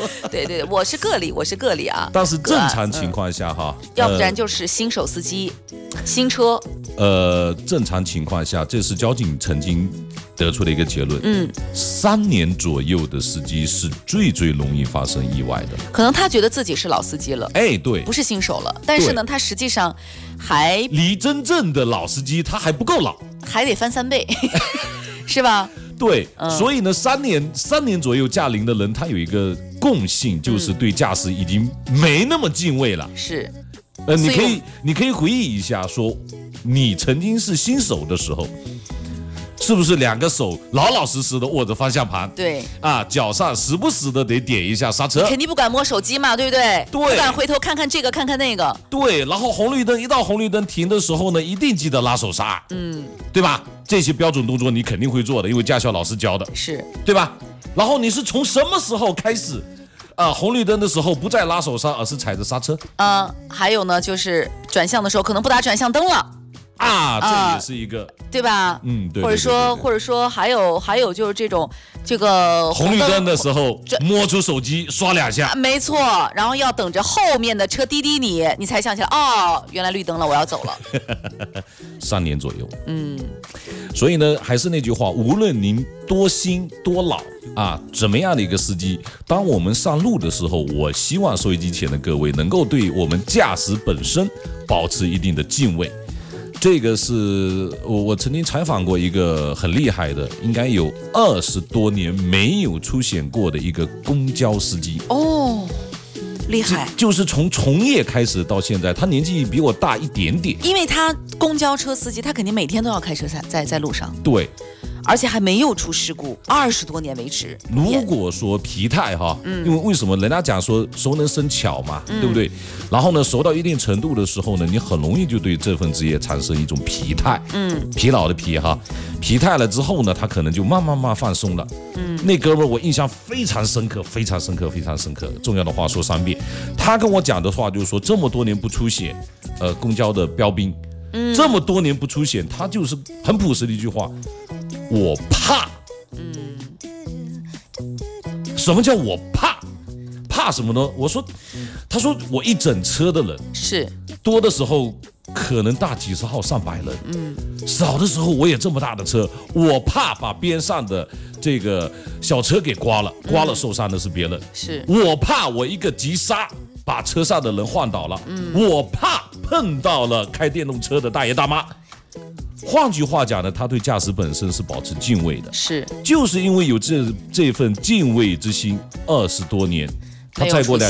对对，我是个例啊。 但是正常情况下哈， 要不然就是新手司机、新车。 正常情况下，这是交警曾经得出的一个结论。3年左右的司机是最容易发生意外的。 可能他觉得自己是老司机了， 对， 不是新手了，但是呢，他实际上还离真正的老司机他还不够老， 还得翻3倍，是吧？ 对，所以呢，3年左右驾龄的人，他有一个共性，就是对驾驶已经没那么敬畏了。 是， 你可以回忆一下，说你曾经是新手的时候，是不是2个手老实的握着方向盘？ 对啊，脚上时不时的得点一下刹车， 肯定不敢摸手机嘛，对不对？ 对， 不敢回头看看这个看看那个。 对，然后一到红绿灯停的时候呢，一定记得拉手刹，对吧？这些标准动作你肯定会做的，因为驾校老师教的， 是对吧？然后你是从什么时候开始？红绿灯的时候不再拉手刹，而是踩着刹车。 还有呢，就是转向的时候可能不打转向灯了。 这也是一个， 对吧？ 对。 或者说还有就是这个红绿灯的时候摸出手机刷2下， 没错，然后要等着后面的车滴滴你才想起来，原来绿灯了，我要走了。 3年左右。所以呢，还是那句话，无论您多新多老怎么样的一个司机，当我们上路的时候，我希望收音机前的各位能够对我们驾驶本身保持一定的敬畏。这个是我曾经采访过一个很厉害的，应该有20多年没有出现过的一个公交司机。厉害！就是从从业开始到现在，他年纪比我大一点点。因为他公交车司机，他肯定每天都要开车在路上。 对。 而且还没有出事故，20多年为止。 如果说疲态因为为什么人家讲说熟能生巧嘛，对不对？然后呢，熟到一定程度的时候呢，你很容易就对这份职业产生一种疲态，疲劳的疲态了之后呢，他可能就慢慢放松了。那哥们儿我印象非常深刻。重要的话说3遍，他跟我讲的话就是说，这么多年不出险，公交的标兵，这么多年不出险，他就是很朴实的一句话。我怕，什么叫我怕？怕什么呢？他说我一整车的人， 是多的时候可能大几十号上百人，少的时候我也这么大的车，我怕把边上的这个小车给刮了受伤的是别人， 是我怕我一个急刹把车上的人晃倒了，我怕碰到了开电动车的大爷大妈。换句话讲呢，他对驾驶本身是保持敬畏的，就是因为有这份敬畏之心，20多年，他再过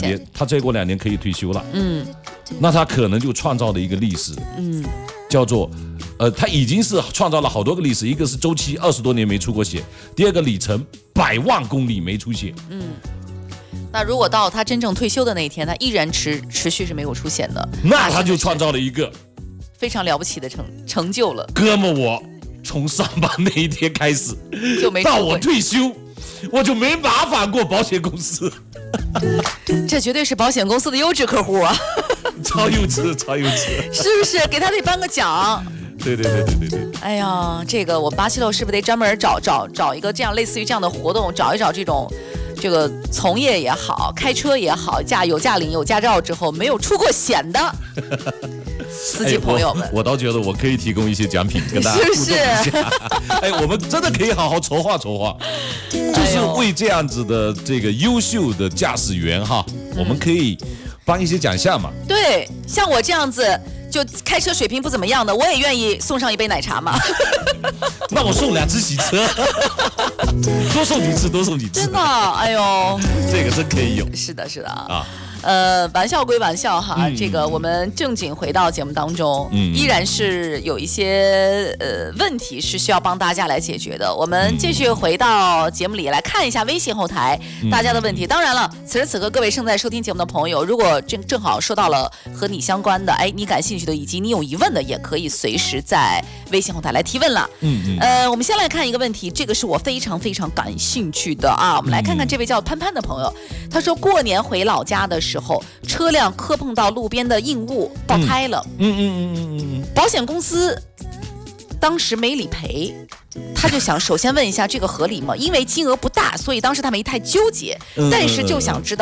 2年可以退休了，那他可能就创造了一个历史，叫做，他已经是创造了好多个历史，一个是周期20多年没出过险，第二个里程100万公里没出险， 那如果到他真正退休的那一天，他依然持续是没有出险的， 那他就创造了一个非常了不起的成就了。 哥们，我从上班那一天开始就没到我退休，我就没麻烦过保险公司。 这绝对是保险公司的优质客户啊！ 超优质， 是不是？给他得颁个奖。 对。 哎呀，这个我们876是不是得专门找一个这样类似于这样的活动，找一找这个从业也好，开车也好，有驾龄有驾照之后没有出过险的司机朋友们， 我倒觉得我可以提供一些奖品跟大家互动一下。我们真的可以好好筹划，就是为这样子的这个优秀的驾驶员我们可以颁一些奖项嘛。 对，像我这样子就开车水平不怎么样的，我也愿意送上一杯奶茶嘛。 那我送2只洗车，多送几次。 真的，哎呦， 这个真可以有。 是的玩笑归玩笑这个我们正经回到节目当中，依然是有一些问题是需要帮大家来解决的。我们继续回到节目里来看一下微信后台大家的问题。当然了，此时此刻各位正在收听节目的朋友，如果正好收到了和你相关的，你感兴趣的以及你有疑问的，也可以随时在微信后台来提问了。我们先来看一个问题，这个是我非常非常感兴趣的我们来看看这位叫潘潘的朋友，他说过年回老家的时候，车辆磕碰到路边的硬物爆胎了，保险公司当时没理赔，他就想首先问一下这个合理吗？因为金额不大，所以当时他没太纠结，但是就想知道